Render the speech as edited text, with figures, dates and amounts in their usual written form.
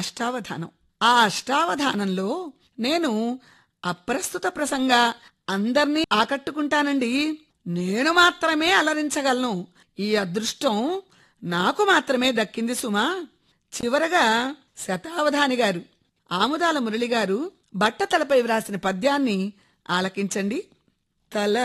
అష్టావధానం. ఆ అష్టావధానంలో నేను అప్రస్తుత ప్రసంగ అందర్నీ ఆకట్టుకుంటానండి. నేను మాత్రమే అలరించగలను. ఈ అదృష్టం నాకు మాత్రమే దక్కింది సుమా. చివరగా శతావధాని గారు, ఆముదాల మురళి గారు బట్టతలపై వ్రాసిన పద్యాన్ని ఆలకించండి. తల